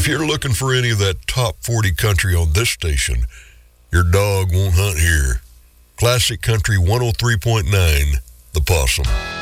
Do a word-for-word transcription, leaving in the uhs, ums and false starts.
If you're looking for any of that top forty country on this station, your dog won't hunt here. Classic Country one oh three point nine, The Possum.